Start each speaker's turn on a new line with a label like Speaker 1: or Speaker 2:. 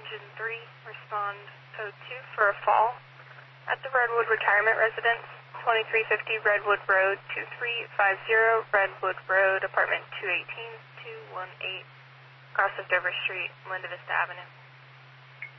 Speaker 1: Engine 3, respond code 2 for a fall at the Redwood Retirement Residence, 2350 Redwood Road, 2350 Redwood Road, apartment 218, 218, across of Dover Street, Linda Vista Avenue.